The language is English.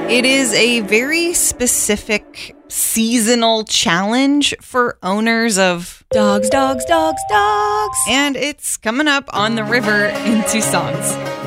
It is a very specific seasonal challenge for owners of dogs. And it's coming up on the river in two songs.